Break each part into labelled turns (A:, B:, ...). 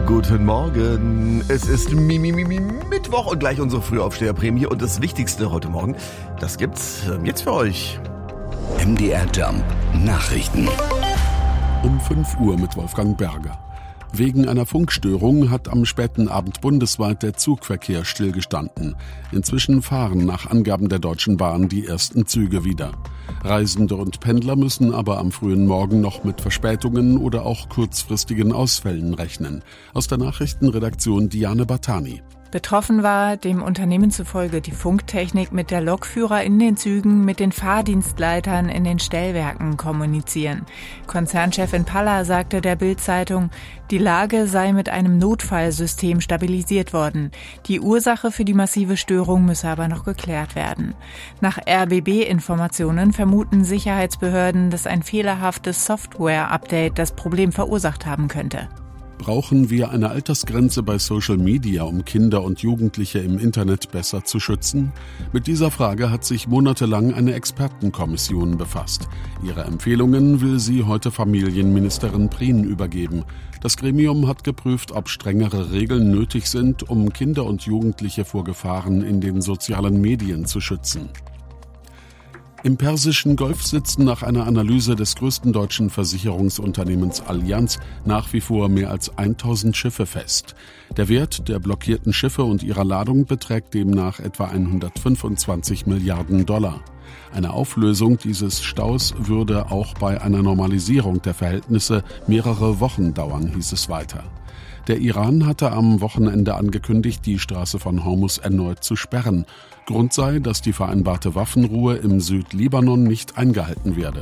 A: Guten Morgen. Es ist Mittwoch und gleich unsere Frühaufsteherprämie. Und das Wichtigste heute Morgen, das gibt's jetzt für euch.
B: MDR Jump Nachrichten.
C: Um 5 Uhr mit Wolfgang Berger. Wegen einer Funkstörung hat am späten Abend bundesweit der Zugverkehr stillgestanden. Inzwischen fahren nach Angaben der Deutschen Bahn die ersten Züge wieder. Reisende und Pendler müssen aber am frühen Morgen noch mit Verspätungen oder auch kurzfristigen Ausfällen rechnen. Aus der Nachrichtenredaktion Diane Bartani.
D: Betroffen war dem Unternehmen zufolge die Funktechnik, mit der Lokführer in den Zügen mit den Fahrdienstleitern in den Stellwerken kommunizieren. Konzernchefin Palla sagte der Bild-Zeitung, die Lage sei mit einem Notfallsystem stabilisiert worden. Die Ursache für die massive Störung müsse aber noch geklärt werden. Nach RBB-Informationen vermuten Sicherheitsbehörden, dass ein fehlerhaftes Software-Update das Problem verursacht haben könnte.
C: Brauchen wir eine Altersgrenze bei Social Media, um Kinder und Jugendliche im Internet besser zu schützen? Mit dieser Frage hat sich monatelang eine Expertenkommission befasst. Ihre Empfehlungen will sie heute Familienministerin Prien übergeben. Das Gremium hat geprüft, ob strengere Regeln nötig sind, um Kinder und Jugendliche vor Gefahren in den sozialen Medien zu schützen. Im Persischen Golf sitzen nach einer Analyse des größten deutschen Versicherungsunternehmens Allianz nach wie vor mehr als 1000 Schiffe fest. Der Wert der blockierten Schiffe und ihrer Ladung beträgt demnach etwa 125 Milliarden $. Eine Auflösung dieses Staus würde auch bei einer Normalisierung der Verhältnisse mehrere Wochen dauern, hieß es weiter. Der Iran hatte am Wochenende angekündigt, die Straße von Hormuz erneut zu sperren. Grund sei, dass die vereinbarte Waffenruhe im Südlibanon nicht eingehalten werde.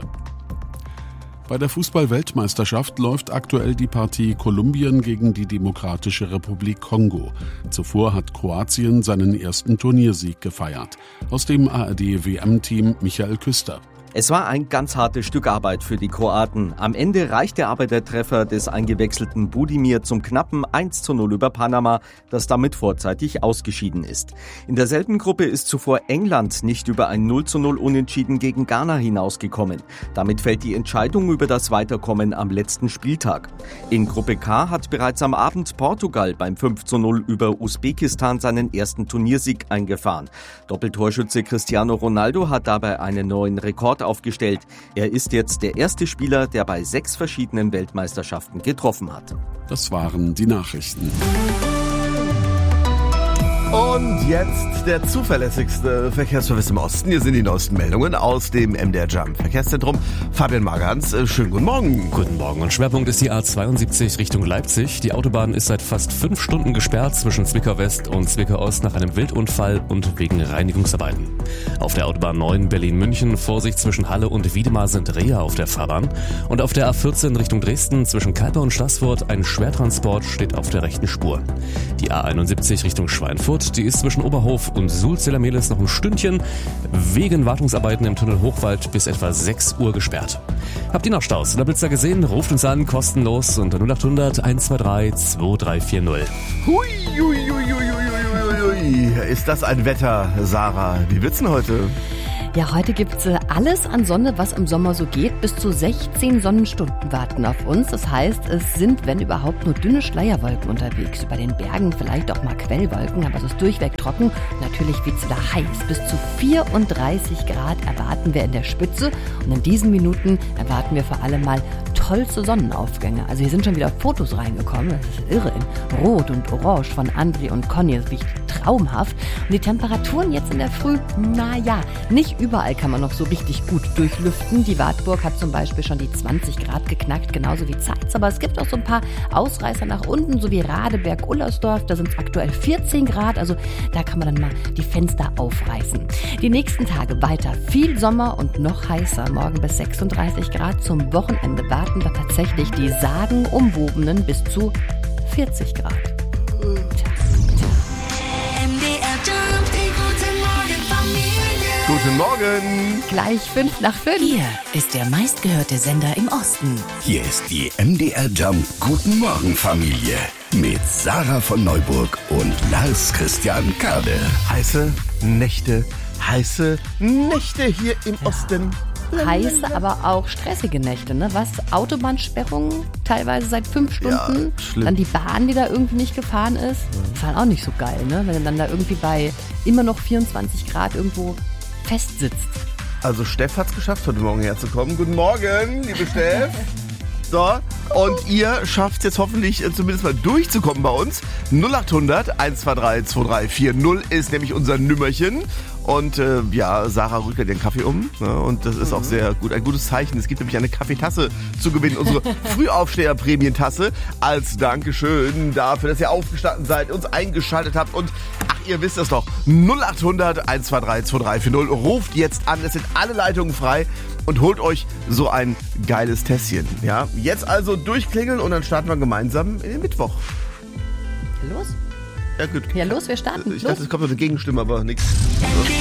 C: Bei der Fußball-Weltmeisterschaft läuft aktuell die Partie Kolumbien gegen die Demokratische Republik Kongo. Zuvor hat Kroatien seinen ersten Turniersieg gefeiert. Aus dem ARD-WM-Team Michael Küster.
E: Es war ein ganz hartes Stück Arbeit für die Kroaten. Am Ende reichte aber der Treffer des eingewechselten Budimir zum knappen 1:0 über Panama, das damit vorzeitig ausgeschieden ist. In derselben Gruppe ist zuvor England nicht über ein 0:0 Unentschieden gegen Ghana hinausgekommen. Damit fällt die Entscheidung über das Weiterkommen am letzten Spieltag. In Gruppe K hat bereits am Abend Portugal beim 5:0 über Usbekistan seinen ersten Turniersieg eingefahren. Doppeltorschütze Cristiano Ronaldo hat dabei einen neuen Rekord aufgestellt. Er ist jetzt der erste Spieler, der bei 6 verschiedenen Weltmeisterschaften getroffen hat.
C: Das waren die Nachrichten.
A: Und jetzt der zuverlässigste Verkehrsservice im Osten. Hier sind die neuesten Meldungen aus dem MDR Jump Verkehrszentrum. Fabian Magans, schönen guten Morgen.
F: Guten Morgen. Und Schwerpunkt ist die A72 Richtung Leipzig. Die Autobahn ist seit fast 5 Stunden gesperrt zwischen Zwickau West und Zwickau Ost nach einem Wildunfall und wegen Reinigungsarbeiten. Auf der Autobahn 9 Berlin-München Vorsicht zwischen Halle und Wiedemar sind Reha auf der Fahrbahn. Und auf der A14 Richtung Dresden zwischen Kalper und Staßfurt ein Schwertransport steht auf der rechten Spur. Die A71 Richtung Schweinfurt, die ist zwischen Oberhof und Sulzella-Mehlis noch ein Stündchen wegen Wartungsarbeiten im Tunnel Hochwald bis etwa 6 Uhr gesperrt. Habt ihr noch Staus oder Blitzer gesehen? Ruft uns an, kostenlos unter 0800 123 2340.
A: Hui. Ist das ein Wetter, Sarah? Wie wird's denn heute?
G: Ja, heute gibt's alles an Sonne, was im Sommer so geht. Bis zu 16 Sonnenstunden warten auf uns. Das heißt, es sind, wenn überhaupt, nur dünne Schleierwolken unterwegs. Über den Bergen vielleicht auch mal Quellwolken, aber es ist durchweg trocken. Natürlich wird's wieder heiß. Bis zu 34 Grad erwarten wir in der Spitze. Und in diesen Minuten erwarten wir vor allem mal tollste Sonnenaufgänge. Also hier sind schon wieder Fotos reingekommen. Das ist irre. In Rot und Orange von André und Conny. Das riecht traumhaft. Und die Temperaturen jetzt in der Früh, naja, nicht überall kann man noch so richtig gut durchlüften. Die Wartburg hat zum Beispiel schon die 20 Grad geknackt, genauso wie Zeitz. Aber es gibt auch so ein paar Ausreißer nach unten, so wie Radeberg-Ullersdorf. Da sind es aktuell 14 Grad. Also da kann man dann mal die Fenster aufreißen. Die nächsten Tage weiter viel Sommer und noch heißer. Morgen bis 36 Grad. Zum Wochenende warten da tatsächlich die sagenumwobenen bis zu 40 Grad.
A: Guten Morgen.
G: Gleich 5 nach 5.
H: Hier ist der meistgehörte Sender im Osten.
B: Hier ist die MDR Jump Guten Morgen Familie mit Sarah von Neuburg und Lars Christian Kade.
A: Heiße Nächte hier im Osten.
G: heiße, aber auch stressige Nächte, ne? Was? Autobahnsperrungen, teilweise seit 5 Stunden.
A: Ja, schlimm.
G: Dann die Bahn, die da irgendwie nicht gefahren ist. Das war auch nicht so geil, ne? Wenn du dann da irgendwie bei immer noch 24 Grad irgendwo festsitzt.
A: Also Steff hat's geschafft, heute Morgen herzukommen. Guten Morgen, liebe Steff. So, und ihr schafft es jetzt hoffentlich zumindest mal durchzukommen bei uns. 0800 123 2340 ist nämlich unser Nümmerchen. Und Sarah rückt ja den Kaffee um. Ne? Und das ist auch sehr gut, ein gutes Zeichen. Es gibt nämlich eine Kaffeetasse zu gewinnen, unsere Frühaufsteher-Prämientasse. Als Dankeschön dafür, dass ihr aufgestanden seid, uns eingeschaltet habt. Und ihr wisst es doch, 0800 123 2340. Ruft jetzt an, es sind alle Leitungen frei. Und holt euch so ein geiles Tässchen. Ja? Jetzt also durchklingeln und dann starten wir gemeinsam in den Mittwoch.
G: Los?
A: Ja, gut.
G: Ja, los, wir starten.
A: Ich dachte, es kommt noch eine Gegenstimme, aber nichts.